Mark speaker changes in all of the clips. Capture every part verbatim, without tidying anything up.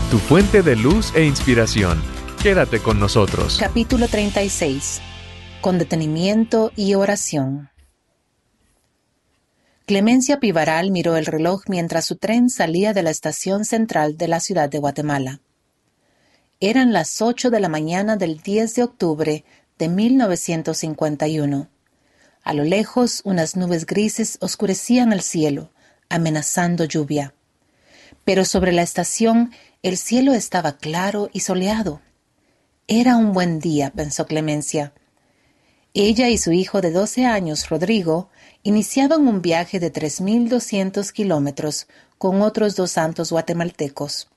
Speaker 1: tu fuente de luz e inspiración. Quédate con nosotros.
Speaker 2: Capítulo treinta y seis. Con detenimiento y oración. Clemencia Pivaral miró el reloj mientras su tren salía de la estación central de la ciudad de Guatemala. Eran las ocho de la mañana del diez de octubre de mil novecientos cincuenta y uno. A lo lejos, unas nubes grises oscurecían el cielo, amenazando lluvia. Pero sobre la estación, el cielo estaba claro y soleado. Era un buen día, pensó Clemencia. Ella y su hijo de doce años, Rodrigo, iniciaban un viaje de tres mil doscientos kilómetros con otros dos santos guatemaltecos.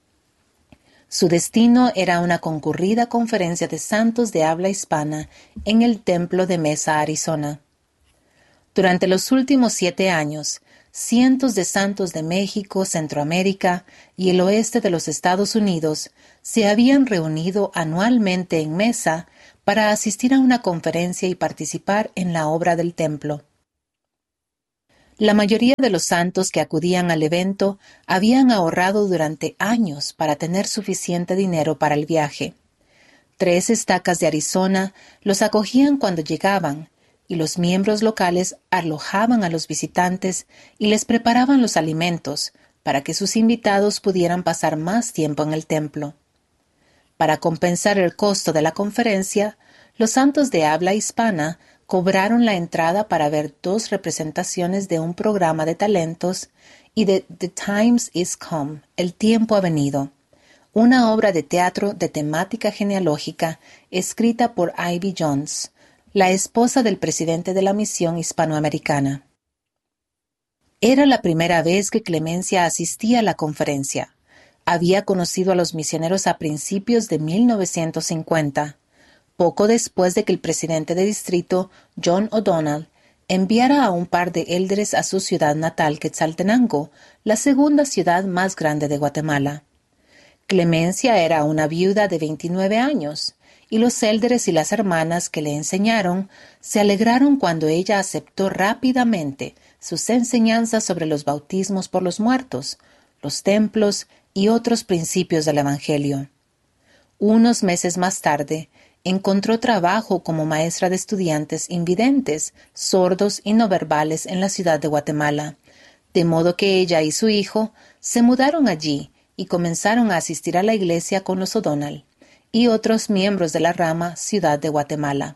Speaker 2: Su destino era una concurrida conferencia de santos de habla hispana en el templo de Mesa, Arizona. Durante los últimos siete años, cientos de santos de México, Centroamérica y el oeste de los Estados Unidos se habían reunido anualmente en Mesa para asistir a una conferencia y participar en la obra del templo. La mayoría de los santos que acudían al evento habían ahorrado durante años para tener suficiente dinero para el viaje. Tres estacas de Arizona los acogían cuando llegaban, y los miembros locales alojaban a los visitantes y les preparaban los alimentos para que sus invitados pudieran pasar más tiempo en el templo. Para compensar el costo de la conferencia, los santos de habla hispana cobraron la entrada para ver dos representaciones de un programa de talentos y de The Times is Come, El tiempo ha venido, una obra de teatro de temática genealógica escrita por Ivy Jones, la esposa del presidente de la misión hispanoamericana. Era la primera vez que Clemencia asistía a la conferencia. Había conocido a los misioneros a principios de mil novecientos cincuenta, poco después de que el presidente de distrito, John O'Donnell, enviara a un par de élderes a su ciudad natal, Quetzaltenango, la segunda ciudad más grande de Guatemala. Clemencia era una viuda de veintinueve años, y los élderes y las hermanas que le enseñaron se alegraron cuando ella aceptó rápidamente sus enseñanzas sobre los bautismos por los muertos, los templos y otros principios del Evangelio. Unos meses más tarde, encontró trabajo como maestra de estudiantes invidentes, sordos y no verbales en la ciudad de Guatemala, de modo que ella y su hijo se mudaron allí y comenzaron a asistir a la iglesia con los O'Donnell y otros miembros de la rama Ciudad de Guatemala.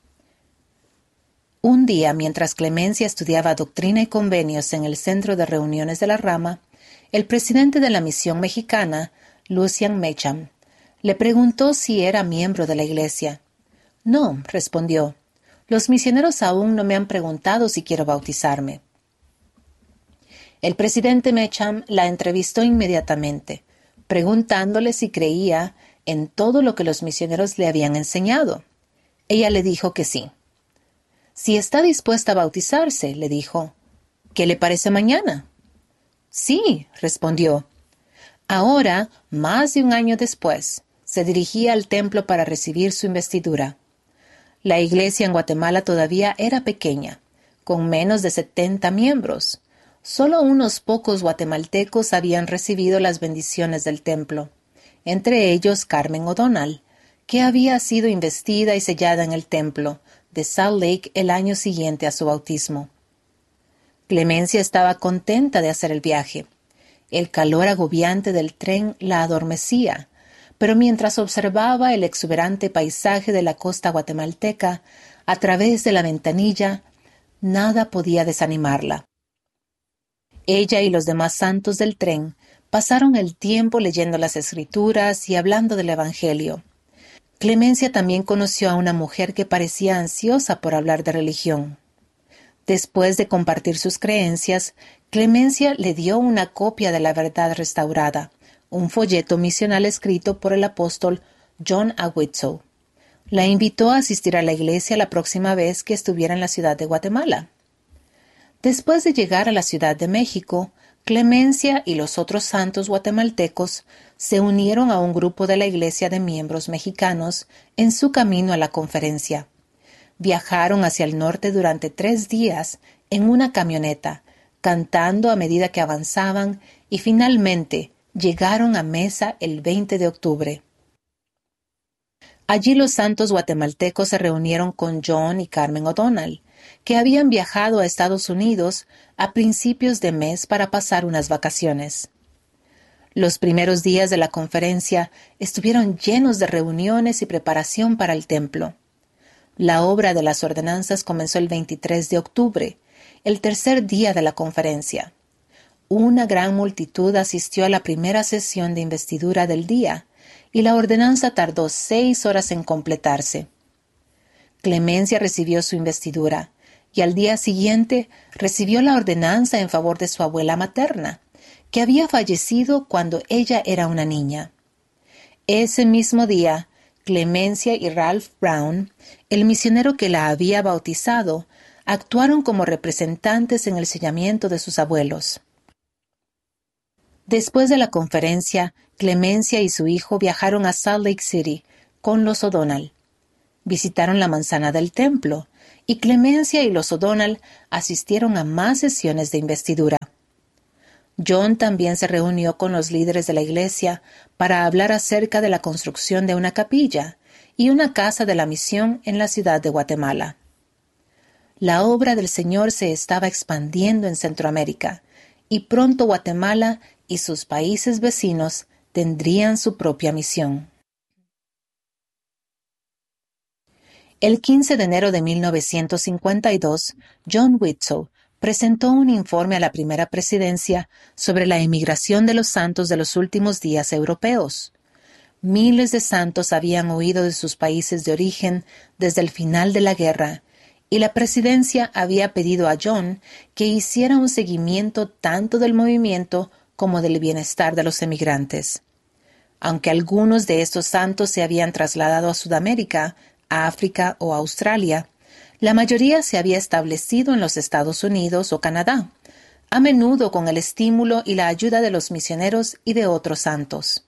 Speaker 2: Un día, mientras Clemencia estudiaba doctrina y convenios en el centro de reuniones de la rama, el presidente de la misión mexicana, Lucian Mecham, le preguntó si era miembro de la iglesia. No, respondió. Los misioneros aún no me han preguntado si quiero bautizarme. El presidente Mecham la entrevistó inmediatamente, preguntándole si creía en todo lo que los misioneros le habían enseñado. Ella le dijo que sí. Si está dispuesta a bautizarse, le dijo. ¿Qué le parece mañana? Sí, respondió. Ahora, más de un año después, se dirigía al templo para recibir su investidura. La iglesia en Guatemala todavía era pequeña, con menos de setenta miembros. Solo unos pocos guatemaltecos habían recibido las bendiciones del templo, entre ellos Carmen O'Donnell, que había sido investida y sellada en el templo de Salt Lake el año siguiente a su bautismo. Clemencia estaba contenta de hacer el viaje. El calor agobiante del tren la adormecía, pero mientras observaba el exuberante paisaje de la costa guatemalteca a través de la ventanilla, nada podía desanimarla. Ella y los demás santos del tren pasaron el tiempo leyendo las Escrituras y hablando del Evangelio. Clemencia también conoció a una mujer que parecía ansiosa por hablar de religión. Después de compartir sus creencias, Clemencia le dio una copia de la Verdad Restaurada, un folleto misional escrito por el apóstol John Awitzo. La invitó a asistir a la iglesia la próxima vez que estuviera en la ciudad de Guatemala. Después de llegar a la Ciudad de México, Clemencia y los otros santos guatemaltecos se unieron a un grupo de la iglesia de miembros mexicanos en su camino a la conferencia. Viajaron hacia el norte durante tres días en una camioneta, cantando a medida que avanzaban y finalmente, llegaron a Mesa el veinte de octubre. Allí los santos guatemaltecos se reunieron con John y Carmen O'Donnell, que habían viajado a Estados Unidos a principios de mes para pasar unas vacaciones. Los primeros días de la conferencia estuvieron llenos de reuniones y preparación para el templo. La obra de las ordenanzas comenzó el veintitrés de octubre, el tercer día de la conferencia. Una gran multitud asistió a la primera sesión de investidura del día, y la ordenanza tardó seis horas en completarse. Clemencia recibió su investidura, y al día siguiente recibió la ordenanza en favor de su abuela materna, que había fallecido cuando ella era una niña. Ese mismo día, Clemencia y Ralph Brown, el misionero que la había bautizado, actuaron como representantes en el sellamiento de sus abuelos. Después de la conferencia, Clemencia y su hijo viajaron a Salt Lake City con los O'Donnell. Visitaron la manzana del templo, y Clemencia y los O'Donnell asistieron a más sesiones de investidura. John también se reunió con los líderes de la iglesia para hablar acerca de la construcción de una capilla y una casa de la misión en la ciudad de Guatemala. La obra del Señor se estaba expandiendo en Centroamérica, y pronto Guatemala y sus países vecinos tendrían su propia misión. El quince de enero de mil novecientos cincuenta y dos, John Widtsoe presentó un informe a la primera presidencia sobre la emigración de los santos de los últimos días europeos. Miles de santos habían huido de sus países de origen desde el final de la guerra, y la presidencia había pedido a John que hiciera un seguimiento tanto del movimiento como del bienestar de los emigrantes. Aunque algunos de estos santos se habían trasladado a Sudamérica, a África o a Australia, la mayoría se había establecido en los Estados Unidos o Canadá, a menudo con el estímulo y la ayuda de los misioneros y de otros santos.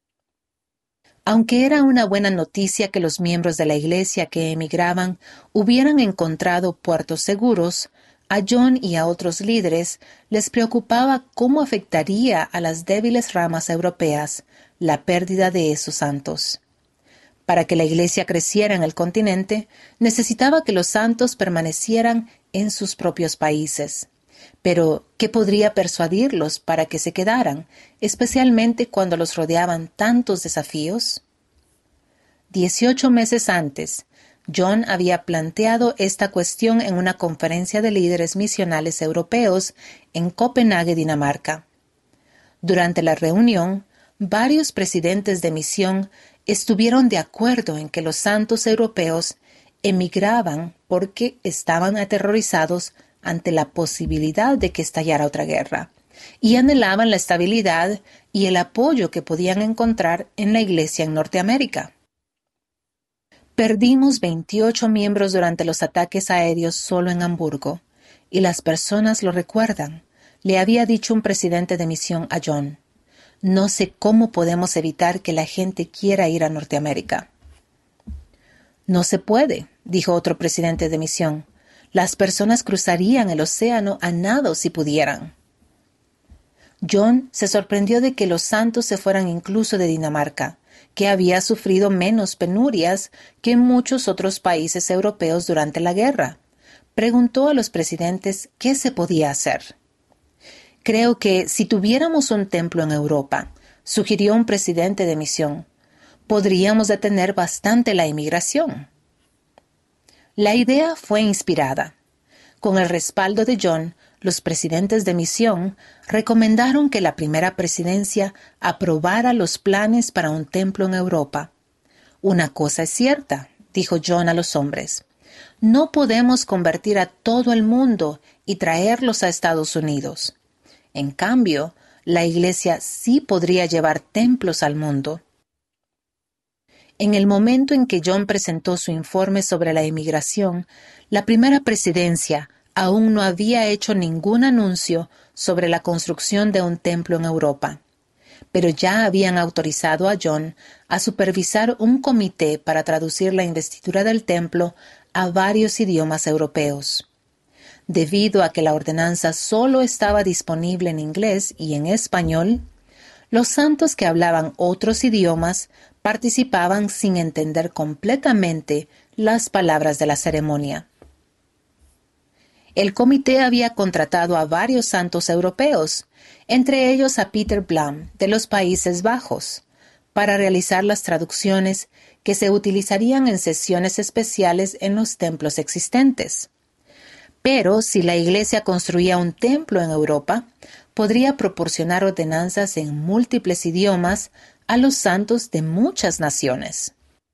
Speaker 2: Aunque era una buena noticia que los miembros de la iglesia que emigraban hubieran encontrado puertos seguros, a John y a otros líderes les preocupaba cómo afectaría a las débiles ramas europeas la pérdida de esos santos. Para que la iglesia creciera en el continente, necesitaba que los santos permanecieran en sus propios países. Pero, ¿qué podría persuadirlos para que se quedaran, especialmente cuando los rodeaban tantos desafíos? Dieciocho meses antes, John había planteado esta cuestión en una conferencia de líderes misionales europeos en Copenhague, Dinamarca. Durante la reunión, varios presidentes de misión estuvieron de acuerdo en que los santos europeos emigraban porque estaban aterrorizados ante la posibilidad de que estallara otra guerra, y anhelaban la estabilidad y el apoyo que podían encontrar en la iglesia en Norteamérica. Perdimos veintiocho miembros durante los ataques aéreos solo en Hamburgo, y las personas lo recuerdan, le había dicho un presidente de misión a John. No sé cómo podemos evitar que la gente quiera ir a Norteamérica. No se puede, dijo otro presidente de misión. Las personas cruzarían el océano a nado si pudieran. John se sorprendió de que los santos se fueran incluso de Dinamarca, que había sufrido menos penurias que en muchos otros países europeos durante la guerra. Preguntó a los presidentes qué se podía hacer. Creo que si tuviéramos un templo en Europa, sugirió un presidente de misión, podríamos detener bastante la inmigración. La idea fue inspirada. Con el respaldo de John, los presidentes de misión recomendaron que la primera presidencia aprobara los planes para un templo en Europa. Una cosa es cierta, dijo John a los hombres. No podemos convertir a todo el mundo y traerlos a Estados Unidos. En cambio, la Iglesia sí podría llevar templos al mundo. En el momento en que John presentó su informe sobre la emigración, la primera presidencia aún no había hecho ningún anuncio sobre la construcción de un templo en Europa, pero ya habían autorizado a John a supervisar un comité para traducir la investidura del templo a varios idiomas europeos. Debido a que la ordenanza solo estaba disponible en inglés y en español, Los santos que hablaban otros idiomas participaban sin entender completamente las palabras de la ceremonia. El comité había contratado a varios santos europeos, entre ellos a Peter Blum, de los Países Bajos, para realizar las traducciones que se utilizarían en sesiones especiales en los templos existentes. Pero si la Iglesia construía un templo en Europa, podría proporcionar ordenanzas en múltiples idiomas a los santos de muchas naciones.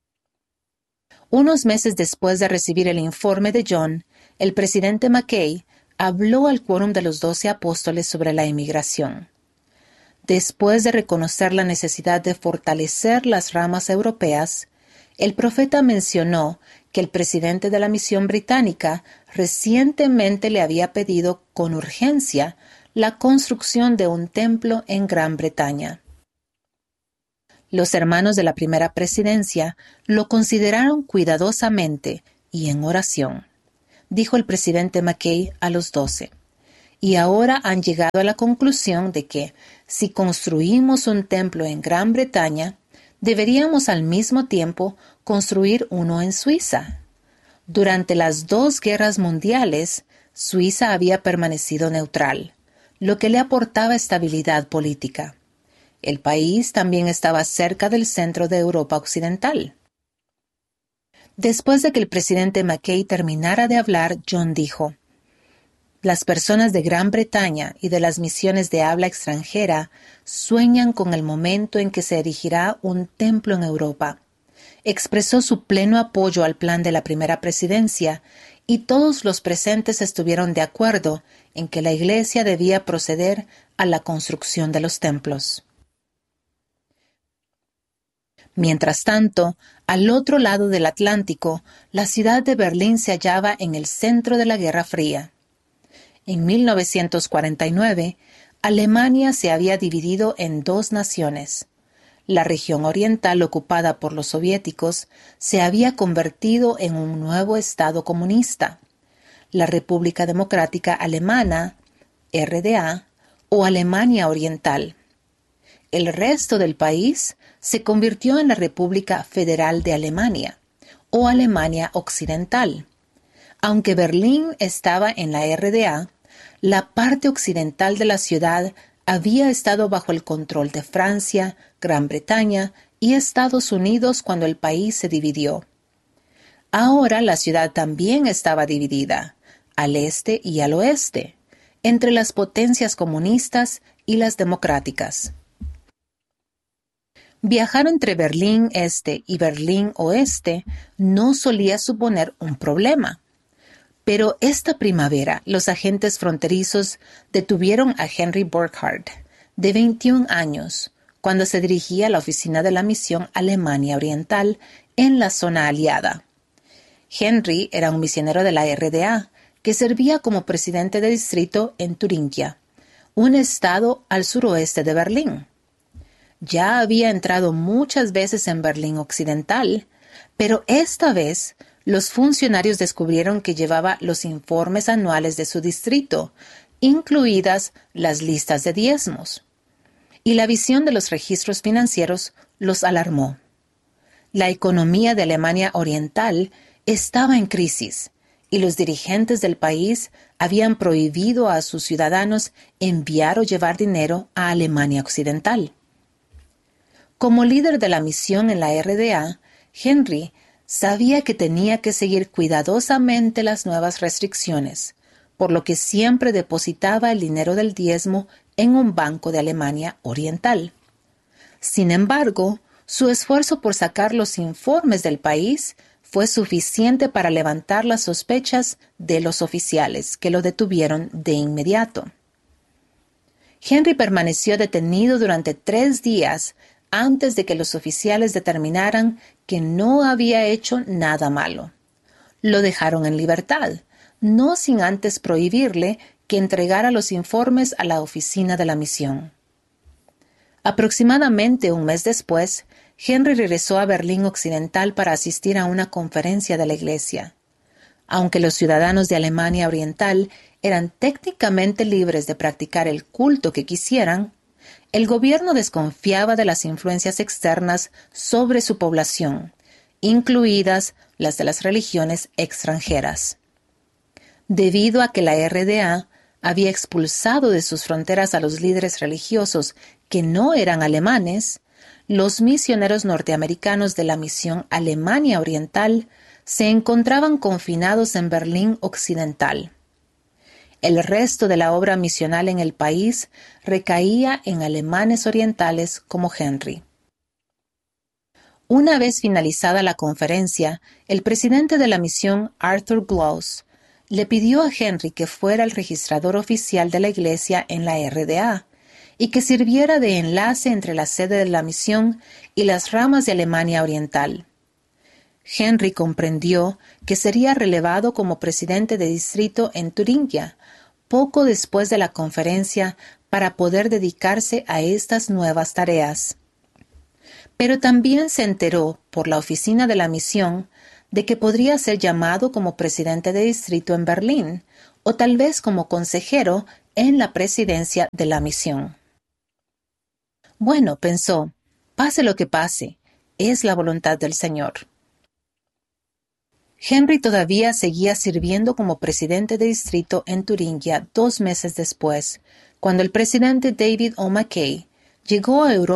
Speaker 2: Unos meses después de recibir el informe de John, el presidente Mackay habló al quórum de los doce apóstoles sobre la inmigración. Después de reconocer la necesidad de fortalecer las ramas europeas, el profeta mencionó que el presidente de la misión británica recientemente le había pedido con urgencia la construcción de un templo en Gran Bretaña. Los hermanos de la primera presidencia lo consideraron cuidadosamente y en oración, dijo el presidente Mackay a los doce, y ahora han llegado a la conclusión de que, si construimos un templo en Gran Bretaña, deberíamos al mismo tiempo construir uno en Suiza. Durante las dos guerras mundiales, Suiza había permanecido neutral, lo que le aportaba estabilidad política. El país también estaba cerca del centro de Europa Occidental. Después de que el presidente Mackay terminara de hablar, John dijo: «Las personas de Gran Bretaña y de las misiones de habla extranjera sueñan con el momento en que se erigirá un templo en Europa». Expresó su pleno apoyo al plan de la primera presidencia y todos los presentes estuvieron de acuerdo en que la Iglesia debía proceder a la construcción de los templos. Mientras tanto, al otro lado del Atlántico, la ciudad de Berlín se hallaba en el centro de la Guerra Fría. En mil novecientos cuarenta y nueve, Alemania se había dividido en dos naciones. La región oriental ocupada por los soviéticos se había convertido en un nuevo estado comunista, la República Democrática Alemana, R D A, o Alemania Oriental. El resto del país se convirtió en la República Federal de Alemania, o Alemania Occidental. Aunque Berlín estaba en la R D A, la parte occidental de la ciudad había estado bajo el control de Francia, Gran Bretaña y Estados Unidos cuando el país se dividió. Ahora la ciudad también estaba dividida, al este y al oeste, entre las potencias comunistas y las democráticas. Viajar entre Berlín Este y Berlín Oeste no solía suponer un problema. Pero esta primavera, los agentes fronterizos detuvieron a Henry Burkhardt, de veintiún años, cuando se dirigía a la oficina de la misión Alemania Oriental en la zona aliada. Henry era un misionero de la R D A que servía como presidente de distrito en Turingia, un estado al suroeste de Berlín. Ya había entrado muchas veces en Berlín Occidental, pero esta vez los funcionarios descubrieron que llevaba los informes anuales de su distrito, incluidas las listas de diezmos. Y la visión de los registros financieros los alarmó. La economía de Alemania Oriental estaba en crisis y los dirigentes del país habían prohibido a sus ciudadanos enviar o llevar dinero a Alemania Occidental. Como líder de la misión en la R D A, Henry sabía que tenía que seguir cuidadosamente las nuevas restricciones, por lo que siempre depositaba el dinero del diezmo en un banco de Alemania Oriental. Sin embargo, su esfuerzo por sacar los informes del país fue suficiente para levantar las sospechas de los oficiales, que lo detuvieron de inmediato. Henry permaneció detenido durante tres días antes de que los oficiales determinaran que no había hecho nada malo. Lo dejaron en libertad, no sin antes prohibirle que entregara los informes a la oficina de la misión. Aproximadamente un mes después, Henry regresó a Berlín Occidental para asistir a una conferencia de la Iglesia. Aunque los ciudadanos de Alemania Oriental eran técnicamente libres de practicar el culto que quisieran, el gobierno desconfiaba de las influencias externas sobre su población, incluidas las de las religiones extranjeras. Debido a que la R D A había expulsado de sus fronteras a los líderes religiosos que no eran alemanes, los misioneros norteamericanos de la misión Alemania Oriental se encontraban confinados en Berlín Occidental. El resto de la obra misional en el país recaía en alemanes orientales como Henry. Una vez finalizada la conferencia, el presidente de la misión, Arthur Gloss, le pidió a Henry que fuera el registrador oficial de la Iglesia en la R D A y que sirviera de enlace entre la sede de la misión y las ramas de Alemania Oriental. Henry comprendió que sería relevado como presidente de distrito en Turingia poco después de la conferencia para poder dedicarse a estas nuevas tareas. Pero también se enteró por la oficina de la misión de que podría ser llamado como presidente de distrito en Berlín o tal vez como consejero en la presidencia de la misión. Bueno, pensó, pase lo que pase, es la voluntad del Señor. Henry todavía seguía sirviendo como presidente de distrito en Turingia dos meses después, cuando el presidente David O. McKay llegó a Europa